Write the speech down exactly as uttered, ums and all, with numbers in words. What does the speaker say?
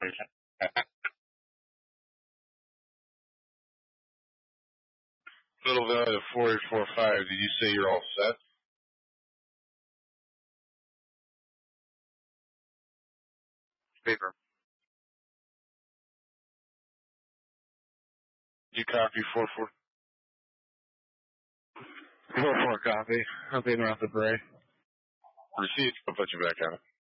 Little Valley four eight four five, did you say you're all set? Paper. You copy four four? four four copy. I'll be around the bray. Received. I'll put you back on it.